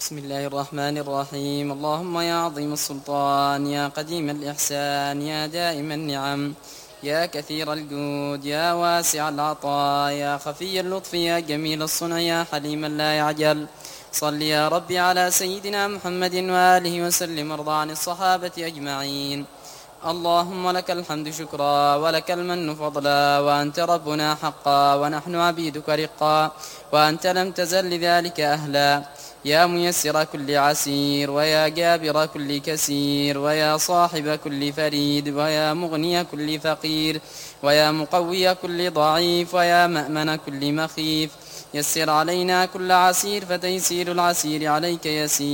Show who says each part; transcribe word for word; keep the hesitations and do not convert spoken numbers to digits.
Speaker 1: بسم الله الرحمن الرحيم. اللهم يا عظيم السلطان، يا قديم الإحسان، يا دائم النعم، يا كثير الجود، يا واسع العطاء، يا خفي اللطف، يا جميل الصنع، يا حليما لا يعجل، صل يا ربي على سيدنا محمد وآله وسلم، وارض عن الصحابة أجمعين. اللهم لك الحمد شكرا، ولك المن فضلا، وأنت ربنا حقا، ونحن عبيدك رقا، وأنت لم تزل لذلك أهلا. يا ميسر كل عسير، ويا جابر كل كسير، ويا صاحب كل فريد، ويا مغني كل فقير، ويا مقوي كل ضعيف، ويا مأمن كل مخيف، يسر علينا كل عسير، فتيسير العسير عليك يسير.